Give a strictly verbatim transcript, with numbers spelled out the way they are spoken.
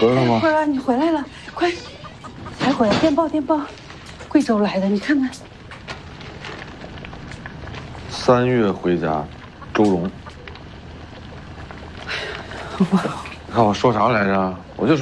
回来了吗？ 慧儿，你回来了，快，才回来，电报电报，贵州来的，你看看。 三月回家，周荣。 我， 你看我说啥来着？我就说。